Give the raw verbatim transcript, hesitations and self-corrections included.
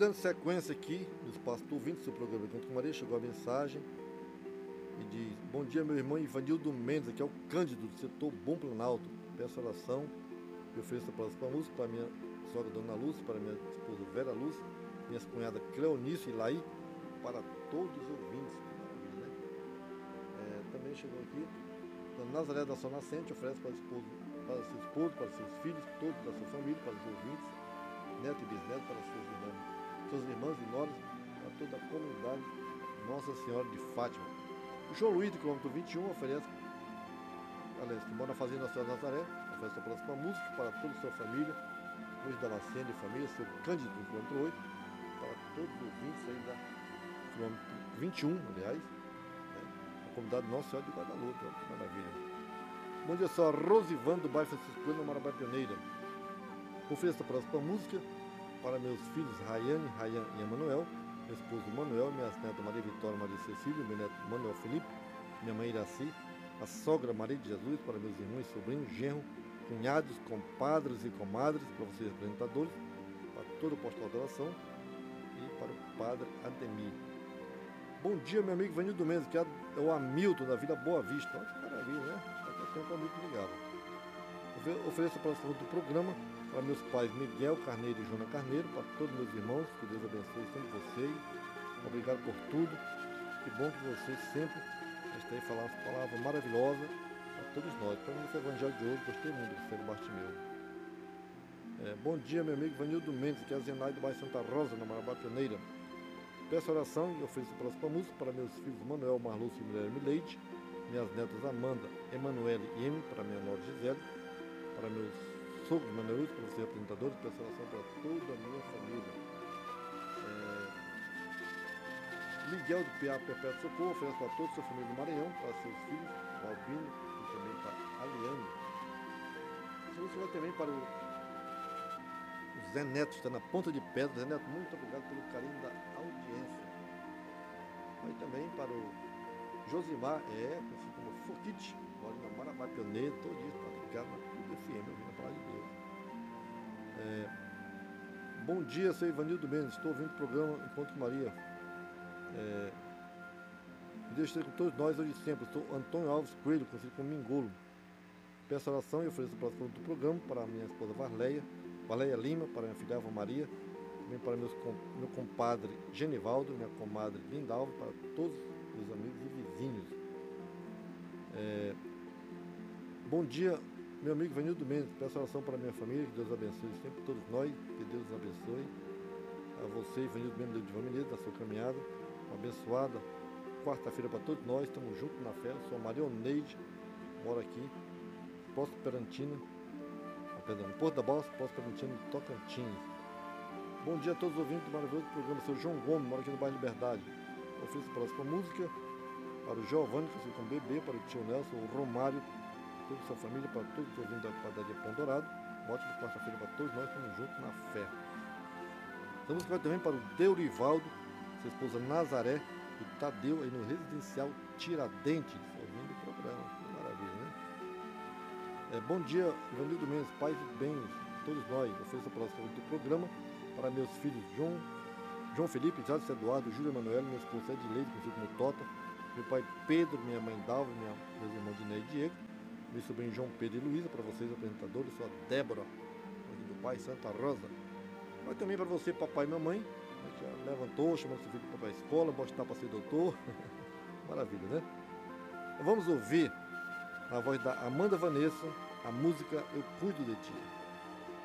dando sequência aqui no espaço do ouvinte do seu programa Encontro com Maria, chegou a mensagem e diz: bom dia, meu irmão Ivanildo Mendes, aqui é o Cândido do setor Bom Planalto. Peço oração e ofereço aplausos para a música, para minha sogra Dona Lúcia, para minha esposa Vera Lúcia, minhas cunhadas Cleonice e Laí, para todos os ouvintes. Maravilha, né? É, também chegou aqui: Dona Nazaré da Sol Nascente oferece para, esposo, para seu esposo, para seus filhos, todos da sua família, para os ouvintes, neto e bisneto, para seus irmãos, suas irmãs e noras, para toda a comunidade Nossa Senhora de Fátima. O João Luiz, do quilômetro vinte e um, oferece, aliás, que mora na Fazenda Nossa Senhora Nazaré, oferece a próxima música para toda a sua família, Luiz Damasceno e família, seu Cândido, do quilômetro oito, para todos os ouvintes aí da quilômetro vinte e um, aliás, né, a comunidade Nossa Senhora de Guadalupe. Olha que maravilha. Bom dia, só Rosivando, do bairro Francisco, na Marabá Pioneira. Ofereço a próxima música para meus filhos Rayane, Rayan e Emanuel, meu esposo Manuel, minhas netas Maria Vitória, Maria Cecília, meu neto Manuel Felipe, minha mãe Iraci, a sogra Maria de Jesus, para meus irmãos, sobrinhos, genro, cunhados, compadres e comadres, para vocês apresentadores, para todo o apostolado da oração e para o padre Ademir. Bom dia, meu amigo Vanildo Mendes, que é o Hamilton da Vila Boa Vista. Olha que maravilha, né? Até tempo o amigo ligava. Ofereço a próxima do programa para meus pais Miguel Carneiro e Jona Carneiro, para todos meus irmãos, que Deus abençoe sempre vocês. Obrigado por tudo. Que bom que vocês sempre estão aí falando essa palavra maravilhosa a todos nós. Para mim, esse evangelho de hoje, gostei muito do Senhor Bartimeu. É, bom dia, meu amigo Vanildo Mendes, que é a Zenai do bairro Santa Rosa, na Marabá Pioneira. Peço oração e ofereço a próxima música para meus filhos Manuel, Marlúcio e Guilherme Leite, minhas netas Amanda, Emanuele e Emi, para minha nora Gisele, para meus sogros Manuel, para vocês apresentadores, peço oração para toda a minha família. É... Miguel do Piá Perpétuo Socorro oferece para toda a sua família do Maranhão, para seus filhos, Albino e também para Aliane. Você vai também para o... o Zé Neto, está na Ponta de Pedra. Zé Neto, muito obrigado pelo carinho da audiência. Vai também para o Josimar, é, conhecido como Foquite, mora na Marabá Pioneira, todo dia está ligado na Tudo F M, ouvindo a palavra de Deus. É, bom dia, sou Ivanildo Mendes, estou ouvindo o programa Encontro com Maria. É, Deus esteja com todos nós hoje e sempre. Sou Antônio Alves Coelho, conhecido como Mingolo. Peço oração e ofereço o próximo do programa para minha esposa Varleia, Varleia Lima, para minha filha Ava Maria, também para meus, meu compadre Genivaldo, minha comadre Lindalva, para todos meus amigos e vizinhos. É, bom dia, meu amigo Vanildo Mendes, peço oração para a minha família, que Deus abençoe sempre todos nós, que Deus abençoe a você, Vanildo Mendes de Menezes, na sua caminhada, uma abençoada quarta-feira para todos nós, estamos juntos na fé. Sou Maria Oneide, moro aqui, Poço Perantina, ah, perdão, Porto da Balsa, Poço Perantina de Tocantins. Bom dia a todos os ouvintes do maravilhoso programa. Sou João Gomes, moro aqui no bairro Liberdade. Ofereço a próxima música para o Giovanni, que eu com bebê, para o tio Nelson, o Romário, toda a sua família, para todos os ouvintes da padaria Pão Dourado. Uma ótima quarta-feira para todos nós, estamos juntos na fé. Essa música vai também para o Deurivaldo, sua esposa Nazaré e Tadeu, aí no residencial Tiradentes, ouvindo o programa. Que maravilha, né? É, bom dia, Ivanildo Mendes, paz e bens, todos nós. Ofereço a próxima do programa para meus filhos João, João Felipe, Jadson Eduardo, Júlia Emanuel, minha esposa Edileide, conhecido como Tota, meu pai Pedro, minha mãe Dalva, minha, meus irmãos Diné e Diego, meu sobrinho João Pedro e Luísa, para vocês apresentadores, sou a Débora, aqui do pai Santa Rosa. Mas também para você, papai e mamãe, que já levantou, chamando seu filho para a escola, botar para ser doutor. Maravilha, né? Então, vamos ouvir, na voz da Amanda Vanessa, a música Eu Cuido de Ti.